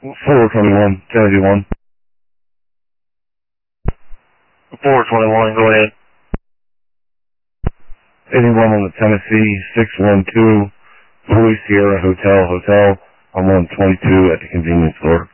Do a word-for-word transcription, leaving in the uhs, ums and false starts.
four twenty-one, Kennedy one. four twenty-one, go ahead. eighty-one on the Tennessee, six one two, Louis Sierra Hotel, Hotel. I'm on twenty-two at the convenience store.